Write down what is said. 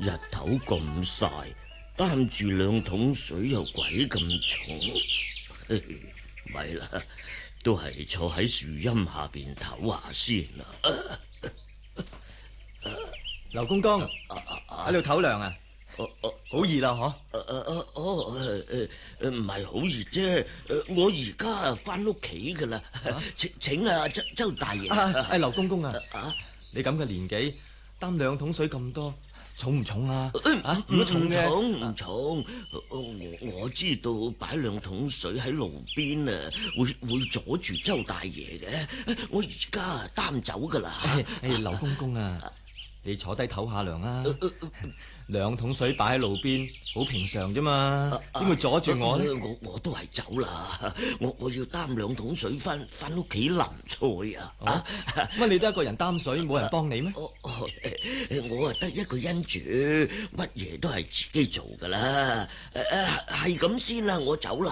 日頭咁曬，擔住2桶水又鬼咁重，咪啦，都係坐喺樹蔭下邊唞下先啦。 劉公公喺度唞涼啊？好熱啦，嗬？ 唔係好熱啫，我而家翻屋企噶啦。請啊，周大爺。 劉公公啊，你咁嘅年紀擔2桶水咁多，重唔重啊？ 唔重唔重，我知道擺2桶水喺路邊啊，會阻住周大爺嘅。我而家擔走噶啦。 劉公公啊，你坐低唞下涼啊！2桶水擺喺路邊，好平常啫嘛，點會阻住我呢？ 我都係走啦，我要擔2桶水翻屋企淋菜啊！ 乜你得一個人擔水，冇人幫你咩？ 我得一個因住，乜嘢都係自己做噶啦。係咁先啦，我走啦。